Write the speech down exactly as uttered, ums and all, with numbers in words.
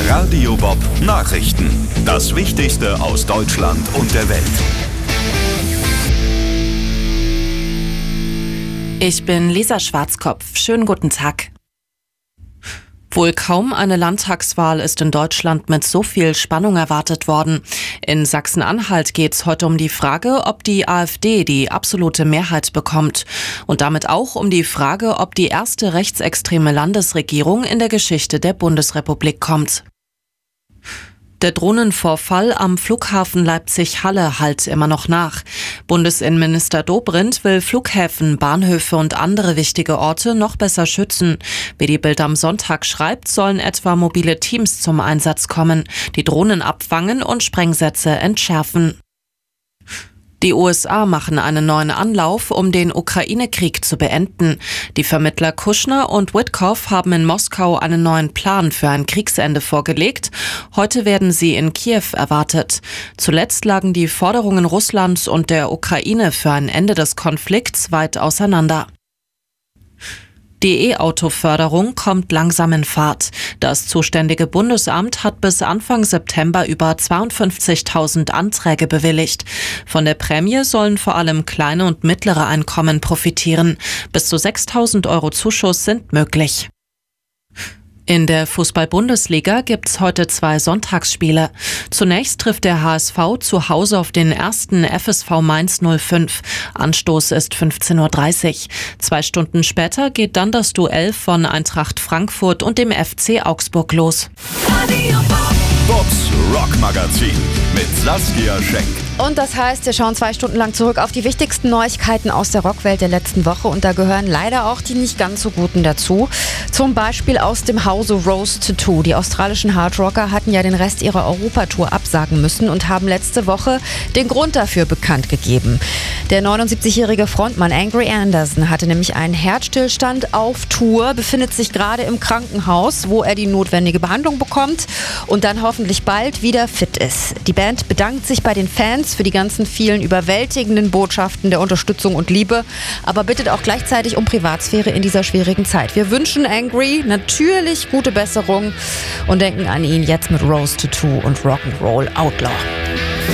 Radio Bob Nachrichten. Das Wichtigste aus Deutschland und der Welt. Ich bin Lisa Schwarzkopf. Schönen guten Tag. Wohl kaum eine Landtagswahl ist in Deutschland mit so viel Spannung erwartet worden. In Sachsen-Anhalt geht es heute um die Frage, ob die AfD die absolute Mehrheit bekommt. Und damit auch um die Frage, ob die erste rechtsextreme Landesregierung in der Geschichte der Bundesrepublik kommt. Der Drohnenvorfall am Flughafen Leipzig-Halle hallt immer noch nach. Bundesinnenminister Dobrindt will Flughäfen, Bahnhöfe und andere wichtige Orte noch besser schützen. Wie die Bild am Sonntag schreibt, sollen etwa mobile Teams zum Einsatz kommen, die Drohnen abfangen und Sprengsätze entschärfen. Die U S A machen einen neuen Anlauf, um den Ukraine-Krieg zu beenden. Die Vermittler Kushner und Witkoff haben in Moskau einen neuen Plan für ein Kriegsende vorgelegt. Heute werden sie in Kiew erwartet. Zuletzt lagen die Forderungen Russlands und der Ukraine für ein Ende des Konflikts weit auseinander. Die E-Auto-Förderung kommt langsam in Fahrt. Das zuständige Bundesamt hat bis Anfang September über zweiundfünfzigtausend Anträge bewilligt. Von der Prämie sollen vor allem kleine und mittlere Einkommen profitieren. Bis zu sechstausend Euro Zuschuss sind möglich. In der Fußball-Bundesliga gibt's heute zwei Sonntagsspiele. Zunächst trifft der H S V zu Hause auf den ersten F S V Mainz null fünf. Anstoß ist fünfzehn Uhr dreißig. Zwei Stunden später geht dann das Duell von Eintracht Frankfurt und dem F C Augsburg los. Bobs Rockmagazin mit Saskia Schenk. Und das heißt, wir schauen zwei Stunden lang zurück auf die wichtigsten Neuigkeiten aus der Rockwelt der letzten Woche. Und da gehören leider auch die nicht ganz so guten dazu. Zum Beispiel aus dem Hause Rose Tattoo. Die australischen Hardrocker hatten ja den Rest ihrer Europatour absagen müssen und haben letzte Woche den Grund dafür bekannt gegeben. Der neunundsiebzigjährige Frontmann Angry Anderson hatte nämlich einen Herzstillstand auf Tour, befindet sich gerade im Krankenhaus, wo er die notwendige Behandlung bekommt und dann hoffentlich bald wieder fit ist. Die Band bedankt sich bei den Fans für die ganzen vielen überwältigenden Botschaften der Unterstützung und Liebe, aber bittet auch gleichzeitig um Privatsphäre in dieser schwierigen Zeit. Wir wünschen Angry natürlich gute Besserung und denken an ihn jetzt mit Rose Tattoo und Rock'n'Roll Outlaw.